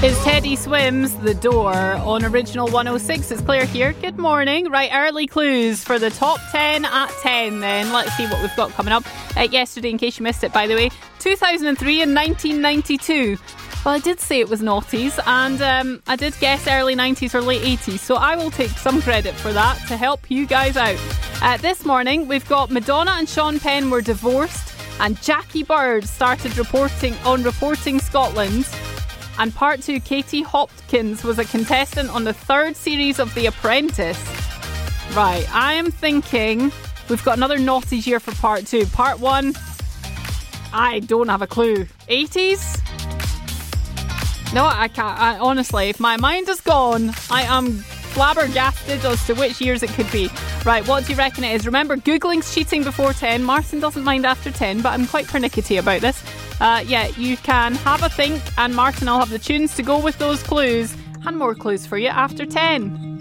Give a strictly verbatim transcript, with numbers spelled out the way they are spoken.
It's Teddy Swims, The Door, on Original one oh six. It's Claire here. Good morning. Right, early clues for the top ten at ten then. Let's see what we've got coming up. Uh, yesterday, in case you missed it, by the way, two thousand three and nineteen ninety-two. Well, I did say it was noughties, and um, I did guess early nineties or late eighties, so I will take some credit for that to help you guys out. Uh, this morning, we've got Madonna and Sean Penn were divorced, and Jackie Bird started reporting on Reporting Scotland. And part two, Katie Hopkins was a contestant on the third series of The Apprentice. Right, I am thinking we've got another naughties year for part two. Part one, I don't have a clue. eighties? No, I can't. I, honestly, if my mind is gone, I am flabbergasted as to which years it could be. Right, what do you reckon it is? Remember, Googling's cheating before ten. Martin doesn't mind after ten, but I'm quite pernickety about this. Uh, yeah, you can have a think, and Martin will have the tunes to go with those clues, and more clues for you after ten.